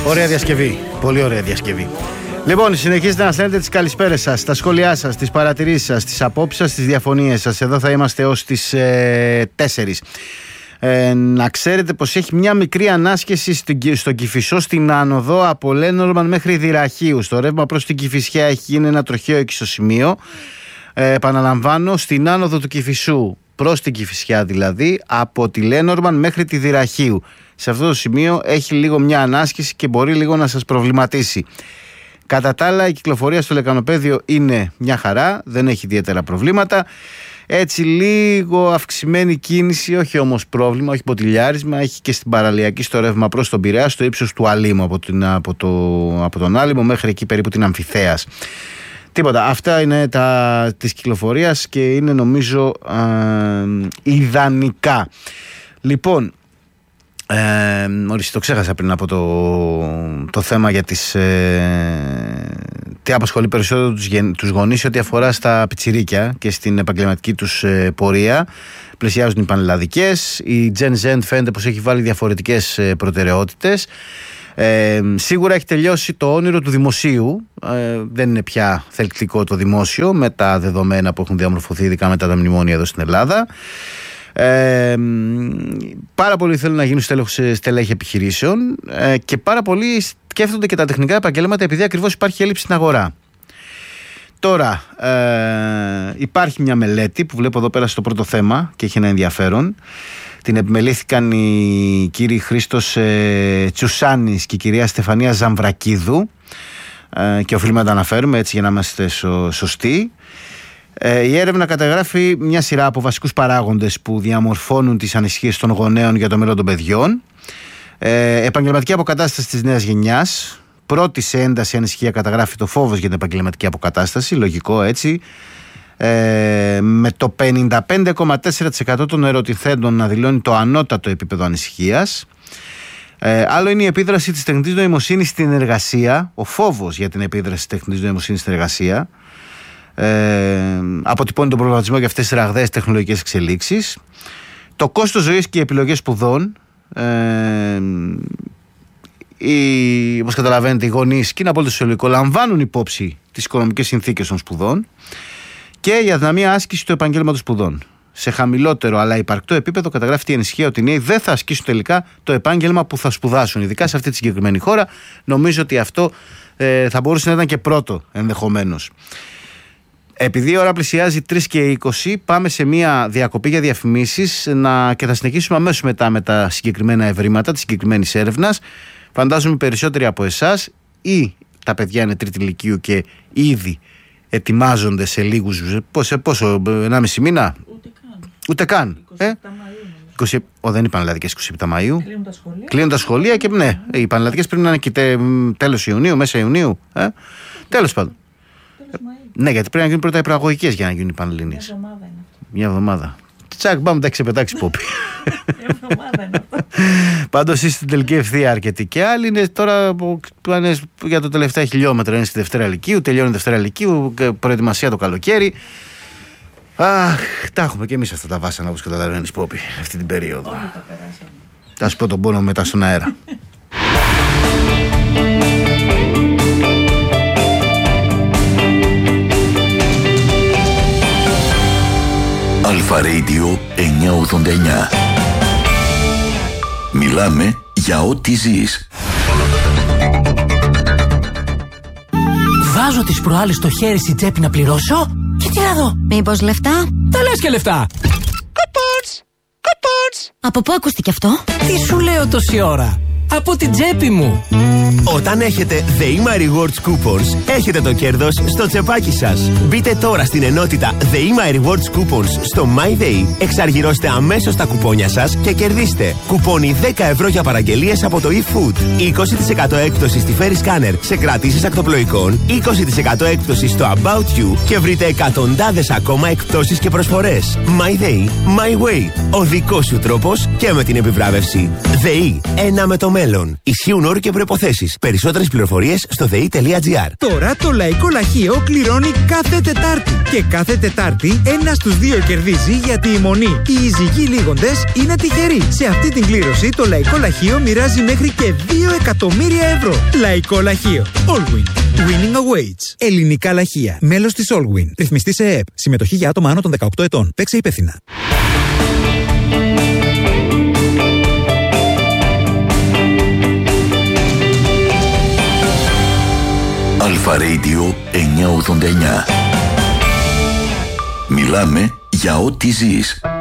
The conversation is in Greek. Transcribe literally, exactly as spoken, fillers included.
Ωραία διασκευή. Πολύ ωραία διασκευή. Λοιπόν, συνεχίζετε να στέλνετε τις καλησπέρες σας, τα σχόλιά σας, τις παρατηρήσεις σας, τις απόψεις σας, τις διαφωνίες σας. Εδώ θα είμαστε ως τις ε, τέσσερις. Ε, να ξέρετε πως έχει μια μικρή ανάσχεση στον Κηφισό, στην άνοδο από Λένορμαν μέχρι Δυραχείου. Στο ρεύμα προς την Κηφισιά έχει γίνει ένα τροχαίο εκεισοσημείο. Ε, επαναλαμβάνω, στην άνοδο του Κηφισού προς την Κηφισιά, δηλαδή από τη Λένορμαν μέχρι τη Δυραχείου. Σε αυτό το σημείο έχει λίγο μια ανάσχεση και μπορεί λίγο να σας προβληματίσει. Κατά τα άλλα, η κυκλοφορία στο Λεκανοπέδιο είναι μια χαρά, δεν έχει ιδιαίτερα προβλήματα. Έτσι λίγο αυξημένη κίνηση, όχι όμως πρόβλημα, όχι ποτηλιάρισμα, έχει και στην παραλιακή στο ρεύμα προς τον Πειραιά, στο ύψος του Αλήμου, από, την, από, το, από τον Άλυμο μέχρι εκεί περίπου την Αμφιθέας. Τίποτα, αυτά είναι τα της κυκλοφορίας και είναι νομίζω α, ιδανικά. Λοιπόν, ε, ορίστε, το ξέχασα πριν από το, το θέμα για τις ε, τι απασχολεί περισσότερο τους, τους γονείς ό,τι αφορά στα πιτσιρίκια και στην επαγγελματική τους ε, πορεία. Πλησιάζουν οι πανελλαδικές, η Gen Z φαίνεται πως έχει βάλει διαφορετικές ε, προτεραιότητες. Ε, σίγουρα έχει τελειώσει το όνειρο του δημοσίου, ε, δεν είναι πια θελκτικό το δημόσιο με τα δεδομένα που έχουν διαμορφωθεί ειδικά μετά τα μνημόνια εδώ στην Ελλάδα. Ε, πάρα πολλοί θέλουν να γίνουν στελέχη επιχειρήσεων ε, και πάρα πολλοί σκέφτονται και τα τεχνικά επαγγέλματα επειδή ακριβώς υπάρχει έλλειψη στην αγορά. Τώρα ε, υπάρχει μια μελέτη που βλέπω εδώ πέρα στο πρώτο θέμα και έχει ένα ενδιαφέρον. Την επιμελήθηκαν οι κύριοι Χρήστος ε, Τσουσάνης και η κυρία Στεφανία Ζαμβρακίδου ε, και οφείλουμε να τα αναφέρουμε έτσι για να είμαστε σω, σωστοί. Ε, η έρευνα καταγράφει μια σειρά από βασικούς παράγοντες που διαμορφώνουν τις ανησυχίες των γονέων για το μέλλον των παιδιών. Ε, επαγγελματική αποκατάσταση της νέας γενιάς. Πρώτη σε ένταση ανησυχία καταγράφει το φόβος για την επαγγελματική αποκατάσταση. Λογικό έτσι. Ε, με το πενήντα πέντε κόμμα τέσσερα τοις εκατό των ερωτηθέντων να δηλώνει το ανώτατο επίπεδο ανησυχίας. Ε, άλλο είναι η επίδραση της τεχνητής νοημοσύνης στην εργασία. Ο φόβος για την επίδραση της τεχνητής νοημοσύνης στην εργασία. Ε, αποτυπώνει τον προβληματισμό για αυτές τις ραγδαίες τεχνολογικές εξελίξεις. Το κόστος ζωής και οι επιλογές σπουδών. Ε, οι, όπως καταλαβαίνετε, οι γονείς και είναι απόλυτο φυσιολογικό, λαμβάνουν υπόψη τις οικονομικές συνθήκες των σπουδών και η αδυναμία άσκηση του επαγγέλματος σπουδών. Σε χαμηλότερο αλλά υπαρκτό επίπεδο καταγράφει η ανησυχία ότι οι νέοι δεν θα ασκήσουν τελικά το επάγγελμα που θα σπουδάσουν. Ειδικά σε αυτή τη συγκεκριμένη χώρα, νομίζω ότι αυτό ε, θα μπορούσε να ήταν και πρώτο ενδεχομένως. Επειδή η ώρα πλησιάζει τρεις και είκοσι, πάμε σε μια διακοπή για διαφημίσεις να... και θα συνεχίσουμε αμέσως μετά με τα συγκεκριμένα ευρήματα της συγκεκριμένης έρευνας. Φαντάζομαι περισσότεροι από εσάς ή τα παιδιά είναι τρίτη λυκείου και ήδη ετοιμάζονται σε λίγους. Πόσο, πόσο ενάμιση μήνα? Ούτε καν. Ούτε καν. είκοσι επτά Μαΐου. είκοσι, ο, δεν είναι πανελλαδικές είκοσι επτά Μαΐου. Κλείνουν τα σχολεία. Κλείνουν τα σχολεία και ναι, οι πανελλαδικές πρέπει να είναι και τε, τέλος Ιουνίου, μέσα Ιουνίου. Ε? Τέλος πάντων. Ναι, γιατί πρέπει να γίνουν πρώτα οι προαγωγικές για να γίνουν οι πανελλήνιες. Μια εβδομάδα είναι αυτό. Μια εβδομάδα. Τσακ, πάμε τα ξεπετάξει Πόπι. Μια εβδομάδα είναι αυτό. Πάντως είστε στην τελική ευθεία αρκετοί. Και άλλοι είναι τώρα που είναι για το τελευταίο χιλιόμετρο. Είναι στη Δευτέρα Λυκείου, τελειώνει Δευτέρα Λυκείου, προετοιμασία το καλοκαίρι. Αχ, τα έχουμε και εμείς αυτά τα βάσανα όπως καταλαβαίνεις Πόπι αυτή την περίοδο. Όλοι τα περάσαμε. Θα σου πω τον πόνο μετά στον αέρα. Αλφα Radio εννιακόσια ογδόντα εννιά. Μιλάμε για ό,τι ζεις. Βάζω τις προάλλες στο χέρι στην τσέπη να πληρώσω και τι να δω. Μήπως λεφτά? Τα λες και λεφτά. Κουπόνς, κουπόνς. Από πού ακούστηκε αυτό? Τι σου λέω τόση ώρα? Από την τσέπη μου. Όταν έχετε The Ima Rewards Coupons, έχετε το κέρδος στο τσεπάκι σας. Μπείτε τώρα στην ενότητα The Ima Rewards Coupons στο MyDay, εξαργυρώστε αμέσως τα κουπόνια σας και κερδίστε κουπόνι δέκα ευρώ για παραγγελίες από το eFood, είκοσι τοις εκατό έκπτωση στη Ferry Scanner σε κρατήσεις ακτοπλοϊκών, είκοσι τοις εκατό έκπτωση στο About You και βρείτε εκατοντάδες ακόμα εκπτώσεις και προσφορές. MyDay, My Way. Ο δικός σου τρόπος και με την επιβράβευση. ΔΕΗ, ένα με το μέλλον. Ισχύουν όροι και προϋποθέσεις. Περισσότερες πληροφορίες στο δε ι τελεία τζι άρ. Τώρα το Λαϊκό Λαχείο κληρώνει κάθε Τετάρτη. Και κάθε Τετάρτη ένα στους δύο κερδίζει, γιατί η μονή, οι εισηγοί λίγοντες, είναι τυχεροί. Σε αυτή την κλήρωση το Λαϊκό Λαχείο μοιράζει μέχρι και δύο εκατομμύρια ευρώ. Λαϊκό Λαχείο. Allwin. Winning awaits. Ελληνικά λαχεία. Μέλος της Allwin. Ρυθμιστή σε ΕΕΠ. Συμμετοχή για άτομα άνω των δεκαοκτώ ετών. Παίξε υπεύθυνα. Αλφα Radio εννιακόσια ογδόντα εννιά. Μιλάμε για ό,τι ζεις.